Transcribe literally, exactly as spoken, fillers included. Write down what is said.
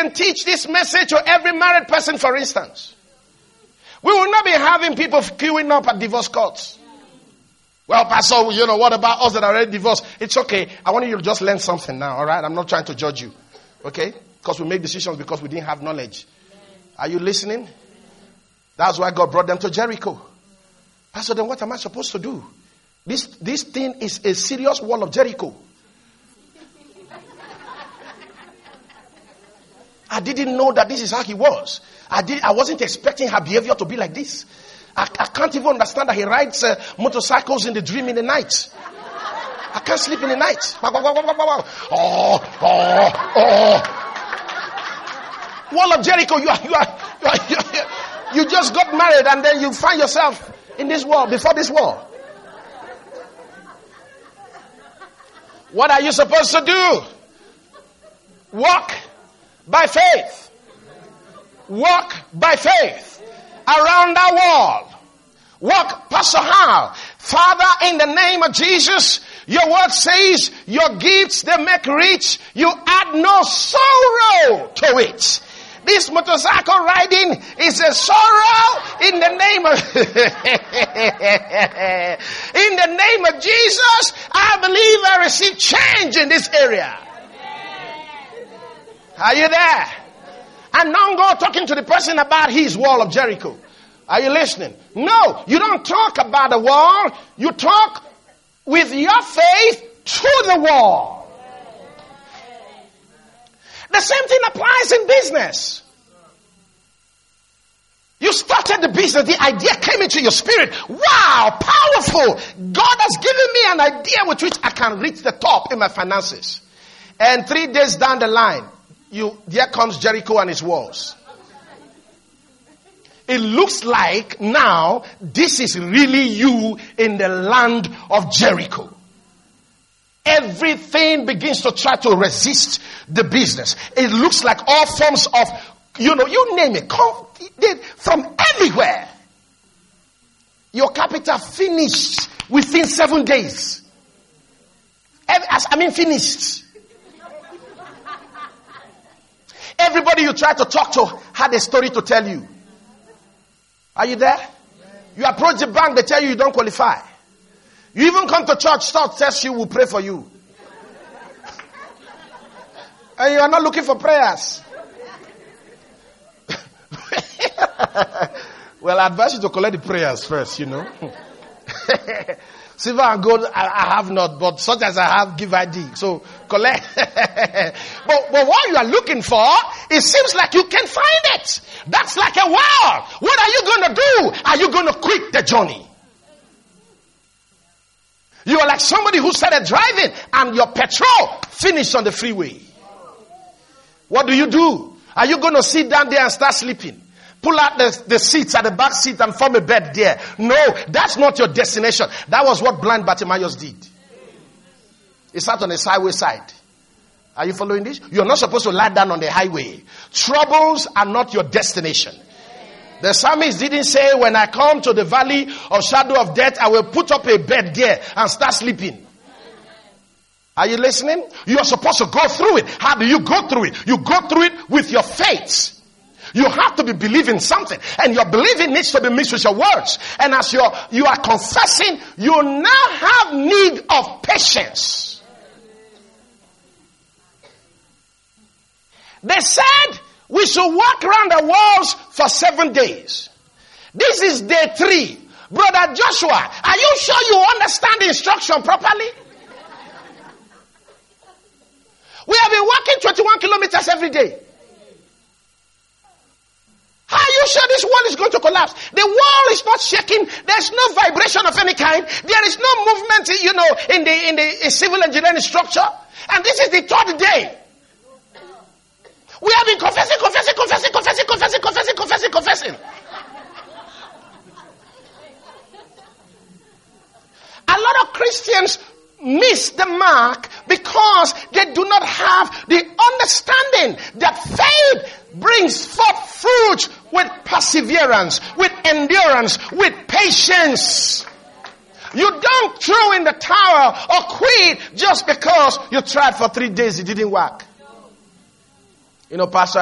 can teach this message to every married person, for instance. We will not be having people queuing up at divorce courts. Well, Pastor, you know, what about us that are already divorced? It's okay. I want you to just learn something now, all right? I'm not trying to judge you, okay? Because we make decisions because we didn't have knowledge. Are you listening? That's why God brought them to Jericho. Pastor, then what am I supposed to do? This, this thing is a serious wall of Jericho. I didn't know that this is how he was. I did. I wasn't expecting her behavior to be like this. I, I can't even understand that he rides uh, motorcycles in the dream in the night. I can't sleep in the night. Oh, oh, oh. Wall of Jericho, you are, you are, you are, you are, you just got married and then you find yourself in this wall, before this wall. What are you supposed to do? Walk by faith. Walk by faith around that wall. Walk, Pastor Hal. Father, in the name of Jesus, your word says your gifts, they make rich. You add no sorrow to it. This motorcycle riding is a sorrow in the name of in the name of Jesus. I believe I receive change in this area. Are you there? And now go talking to the person about his wall of Jericho. Are you listening? No, you don't talk about the wall. You talk with your faith to the wall. The same thing applies in business. You started the business. The idea came into your spirit. Wow, powerful. God has given me an idea with which I can reach the top in my finances. And three days down the line, you there comes Jericho and its walls. It looks like now this is really you in the land of Jericho. Everything begins to try to resist the business. It looks like all forms of, you know, you name it, come from everywhere. Your capital finished within seven days. I mean finished. Everybody you try to talk to had a story to tell you. Are you there? You approach the bank, they tell you you don't qualify. You even come to church, start tells you we'll pray for you. And you are not looking for prayers. Well, I advise you to collect the prayers first, you know. Silver and gold I, I have not, but such as I have, give I thee. So collect. but, but what you are looking for, it seems like you can find it. That's like a wall. What are you going to do? Are you going to quit the journey? You are like somebody who started driving and your petrol finished on the freeway. What do you do? Are you going to sit down there and start sleeping? Pull out the, the seats at the back seat and form a bed there. No, that's not your destination. That was what blind Bartimaeus did. He sat on the highway side. Are you following this? You're not supposed to lie down on the highway. Troubles are not your destination. The psalmist didn't say, when I come to the valley of shadow of death, I will put up a bed there and start sleeping. Are you listening? You are supposed to go through it. How do you go through it? You go through it with your faith. You have to be believing something. And your believing needs to be mixed with your words. And as you're, you are confessing, you now have need of patience. They said we should walk around the walls for seven days. This is day three. Brother Joshua, are you sure you understand the instruction properly? We have been walking twenty-one kilometers every day. Are you sure this wall is going to collapse? The wall is not shaking. There's no vibration of any kind. There is no movement, you know, in the in the in civil engineering structure. And this is the third day. We have been confessing, confessing, confessing, confessing, confessing, confessing, confessing, confessing. A lot of Christians miss the mark because they do not have the understanding that faith brings forth fruit with perseverance, with endurance, with patience. You don't throw in the towel or quit just because you tried for three days, it didn't work. You know, Pastor